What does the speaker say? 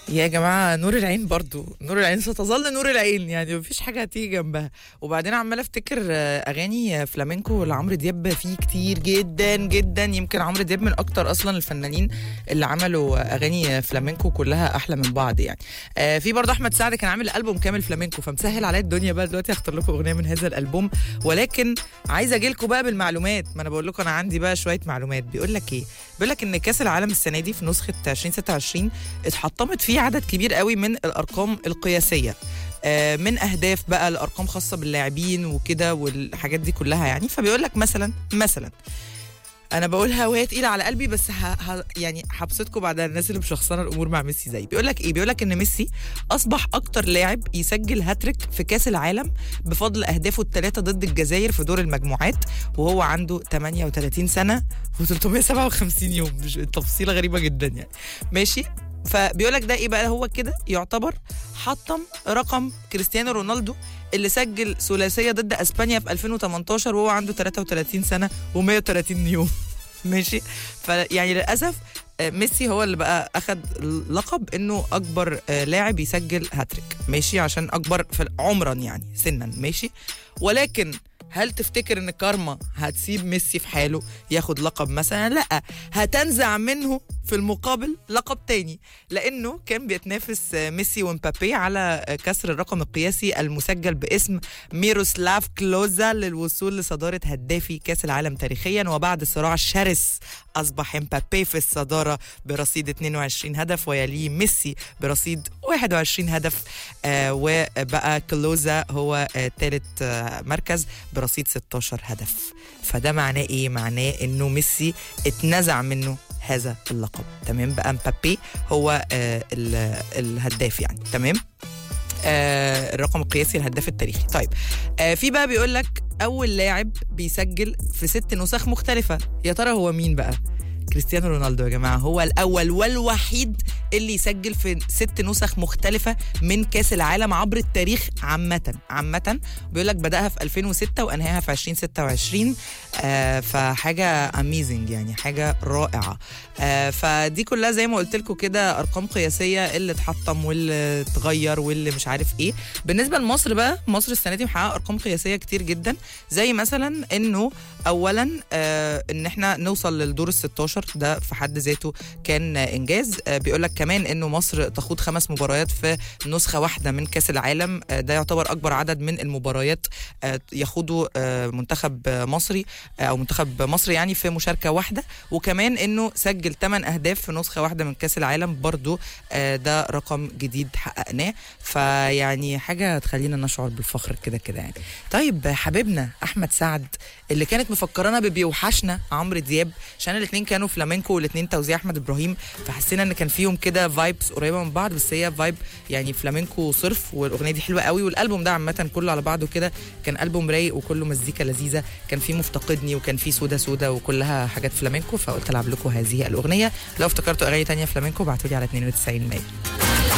يا جماعة نور العين، برضو نور العين ستظل نور العين، يعني مفيش حاجة هتيجي جنبها. وبعدين عمالة افتكر أغاني فلامينكو لعمرو دياب فيه كتير جدا جدا. يمكن عمرو دياب من أكتر أصلا الفنانين اللي عملوا أغاني فلامينكو كلها أحلى من بعض يعني. في برضو أحمد سعد كان عامل ألبوم كامل فلامينكو، فمسهل عليا الدنيا بقى دلوقتي هختار لكم أغنية من هذا الألبوم. ولكن عايزة أجي لكم بقى بالمعلومات، ما أنا بقول لكم أنا عندي بقى شوية معلومات. بيقول لك إيه؟ بيقول لك إن كأس العالم السنة دي في نسخة 2026 اتحطمت فيه عدد كبير قوي من الارقام القياسيه، من اهداف بقى الارقام خاصه باللاعبين وكده والحاجات دي كلها يعني. فبيقول لك مثلا انا بقولها وهي تقيله على قلبي، بس يعني هبسطكم بعد الناس اللي مشخصنه الامور مع ميسي زي. بيقول لك ايه؟ بيقول لك ان ميسي اصبح اكتر لاعب يسجل هاتريك في كاس العالم بفضل اهدافه الثلاثه ضد الجزائر في دور المجموعات، وهو عنده 38 سنه و357 يوم. مش تفصيله غريبه جدا يعني، ماشي. فبيقول لك ده ايه بقى؟ هو كده يعتبر حطم رقم كريستيانو رونالدو اللي سجل ثلاثيه ضد اسبانيا في 2018 وهو عنده 33 سنه و130 يوم. ماشي. فيعني للاسف ميسي هو اللي بقى اخذ لقب انه اكبر لاعب يسجل هاتريك، ماشي، عشان اكبر في عمرا يعني سنا، ماشي. ولكن هل تفتكر ان كارما هتسيب ميسي في حاله ياخد لقب مثلا؟ لا، هتنزع منه في المقابل لقب تاني، لانه كان بيتنافس ميسي ومبابي على كسر الرقم القياسي المسجل باسم ميروسلاف كلوزا للوصول لصدارة هدافي كاس العالم تاريخيا. وبعد صراع شرس اصبح مبابي في الصدارة برصيد 22 هدف، ويليه ميسي برصيد 21 هدف، وبقى كلوزا هو ثالث مركز برصيد 16 هدف. فده معناه ايه؟ معناه انه ميسي اتنزع منه هذا اللقب، تمام. بقى مبابي هو الهداف يعني، تمام، الرقم القياسي الهداف التاريخي. طيب في بقى بيقول لك اول لاعب بيسجل في 6 نسخ مختلفة، يا ترى هو مين بقى؟ كريستيانو رونالدو يا جماعة، هو الأول والوحيد اللي يسجل في 6 نسخ مختلفة من كاس العالم عبر التاريخ عامة. بيقول لك بدأها في 2006 وأنهاها في 2026. فحاجة أميزنج يعني، حاجة رائعة. فدي كلها زي ما قلت لكم كده أرقام قياسية اللي اتحطم واللي اتغير واللي مش عارف إيه. بالنسبة لمصر بقى، مصر السنة دي محققة أرقام قياسية كتير جدا، زي مثلا إنه أولا إن إحنا نوصل للدور ال16، ده في حد ذاته كان إنجاز. بيقول لك كمان إنه مصر تخوض 5 مباريات في نسخة واحدة من كاس العالم، ده يعتبر أكبر عدد من المباريات يخوضوا منتخب مصري أو منتخب مصر يعني في مشاركة واحدة. وكمان إنه سجل 8 أهداف في نسخة واحدة من كاس العالم، برضو ده رقم جديد حققناه. فيعني حاجة تخلينا نشعر بالفخر كده يعني. طيب حبيبنا أحمد سعد اللي كانت مفكرانا بيوحشنا عمرو دياب، عشان الاثنين كانوا فلامينكو والاثنين توزيع احمد ابراهيم، فحسينا ان كان فيهم كده فايبس قريبه من بعض، بس هي فايب يعني فلامينكو صرف. والاغنيه دي حلوه قوي، والالبوم ده عامه كله على بعضه كده كان البوم رايق وكله مزيكا لذيذه. كان فيه مفتقدني وكان فيه سودا وكلها حاجات فلامينكو، فقلت العب لكم هذه الاغنيه. لو افتكرتوا اغاني تانية فلامينكو ابعتوا لي على 92 مايو.